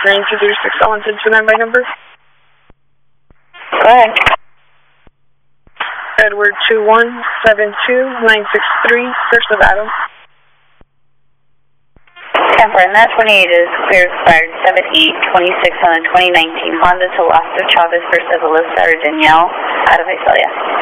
Green 236 Ellen 1029 by number. Go ahead. Edward 2172963, 1st of Adam. Temper, and that 28 is clear expired 7/8/26 on the 2019 Honda Chavez versus Alyssa or Danielle out of Visalia.